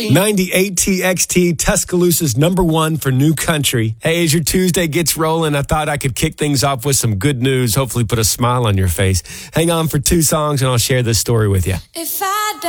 98 TXT, Tuscaloosa's #1 for new country. Hey, as your Tuesday gets rolling, I thought I could kick things off with some good news, hopefully put a smile on your face. Hang on for 2 songs and I'll share this story with you. If I